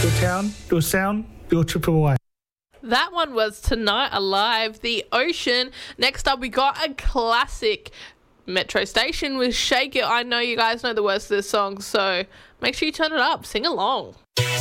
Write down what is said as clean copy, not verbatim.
your town, your sound, your trip away. That one was Tonight Alive, The Ocean. Next up, we got a classic, Metro Station with Shake It. I know you guys know the words to this song, so make sure you turn it up, sing along.